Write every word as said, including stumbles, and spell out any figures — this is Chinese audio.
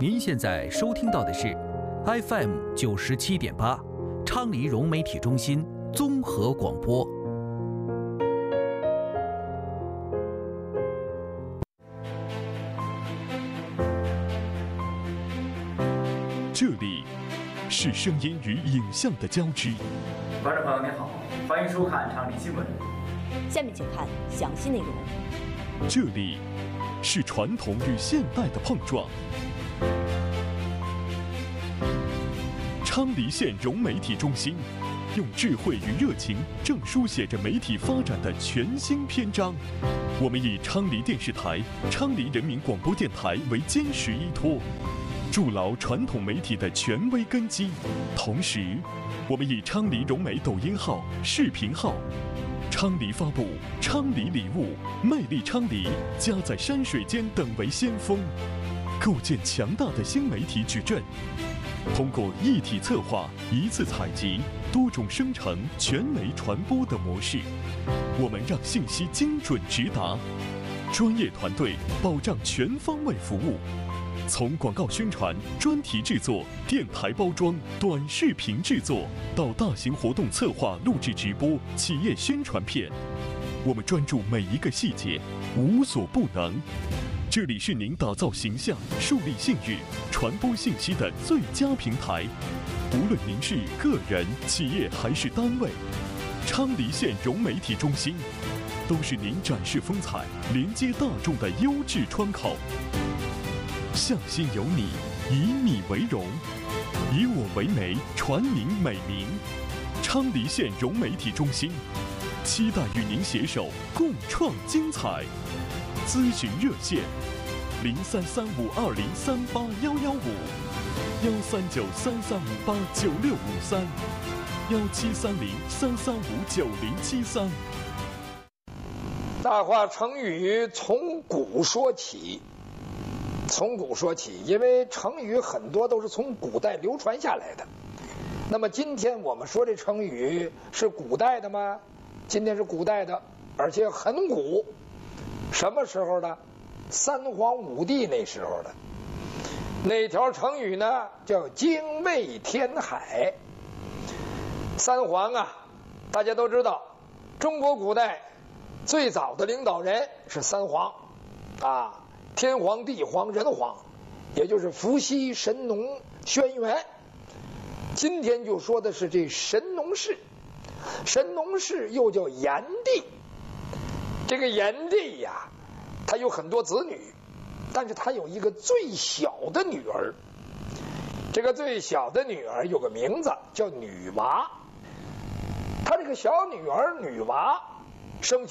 您现在收听到的是 F M 九十七点八，昌黎融媒体中心综合广播。 这里是声音与影像的交织。 观众朋友您好，欢迎收看昌黎新闻。 下面请看详细内容。 这里是传统与现代的碰撞。昌黎县融媒体中心用智慧与热情，正书写着媒体发展的全新篇章。我们以昌黎电视台、昌黎人民广播电台为坚实依托，筑牢传统媒体的权威根基。同时，我们以昌黎融媒抖音号、视频号、昌黎发布、昌黎礼物、魅力昌黎、家在山水间等为先锋，构建强大的新媒体矩阵。通过一体策划、一次采集、多种生成、全媒传播的模式，我们让信息精准直达，专业团队保障全方位服务。从广告宣传、专题制作、电台包装、短视频制作，到大型活动策划、录制直播、企业宣传片，我们专注每一个细节，无所不能。这里是您打造形象、树立信誉、传播信息的最佳平台。无论您是个人、企业还是单位，昌黎县融媒体中心都是您展示风采、连接大众的优质窗口。向心有你，以你为荣，以我为媒，传您美名。昌黎县融媒体中心，期待与您携手共创精彩。咨询热线：零三三五二零三八幺幺五，幺三九三三五八九六五三，幺七三零三三五九零七三。 大话成语从古说起，从古说起，因为成语很多都是从古代流传下来的。那么今天我们说这成语是古代的吗？今天是古代的，而且很古。什么时候的？三皇五帝那时候的。那条成语呢，叫精卫填海。三皇啊，大家都知道，中国古代最早的领导人是三皇啊，天皇、地皇、人皇，也就是伏羲、神农、轩辕。今天就说的是这神农氏。神农氏又叫炎帝。这个炎帝呀，他有很多子女，但是他有一个最小的女儿。这个最小的女儿有个名字叫女娃。他这个小女儿女娃生